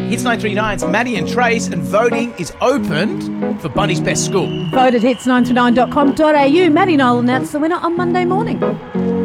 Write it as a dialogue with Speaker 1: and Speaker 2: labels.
Speaker 1: Hits 939's Maddie and Trace, and voting is opened for Bunny's Best School.
Speaker 2: Vote at hits939.com.au. Maddie Noel announced the winner on Monday morning.